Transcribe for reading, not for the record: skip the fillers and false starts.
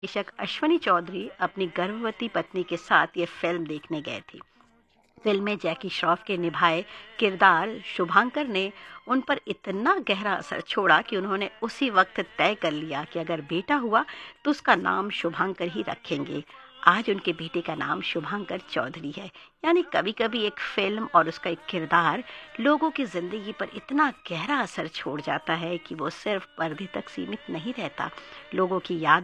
बेशक अश्वनी चौधरी अपनी गर्भवती पत्नी के साथ ये फिल्म देखने गए थे। फिल्म में जैकी श्रॉफ के निभाए किरदार शुभांकर ने उन पर इतना गहरा असर छोड़ा कि उन्होंने उसी वक्त तय कर लिया कि अगर बेटा हुआ तो उसका नाम शुभांकर ही रखेंगे। आज उनके बेटे का नाम शुभांकर चौधरी है। यानी कभी-कभी एक फिल्म और उसका एक किरदार लोगों की ज़िंदगी पर इतना गहरा असर छोड़ जाता है कि वो सिर्फ पर्दे तक सीमित नहीं रहता, लोगों की याद